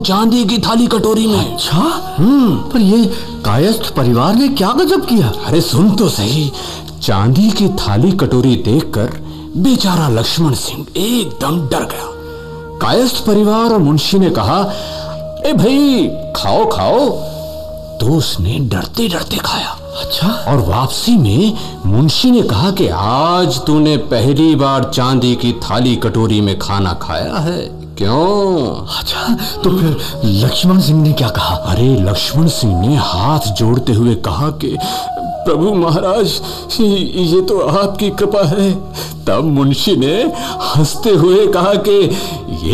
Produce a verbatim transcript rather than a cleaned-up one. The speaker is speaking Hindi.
चांदी की थाली कटोरी में। अच्छा, हम्म पर ये कायस्थ परिवार ने क्या गजब किया? अरे सुन तो सही। चांदी की थाली कटोरी देखकर बेचारा लक्ष्मण सिंह एकदम डर गया। कायस्थ परिवार और मुंशी ने कहा, ए भाई खाओ खाओ। तो उसने डरते डरते खाया। अच्छा, और वापसी में मुंशी ने कहा कि आज तूने पहली बार चांदी की थाली कटोरी में खाना खाया है, क्यों? अच्छा, तो फिर लक्ष्मण सिंह ने क्या कहा? अरे लक्ष्मण सिंह ने हाथ जोड़ते हुए कहा कि प्रभु महाराज, ये तो आपकी कृपा है। तब मुंशी ने हंसते हुए कहा कि ये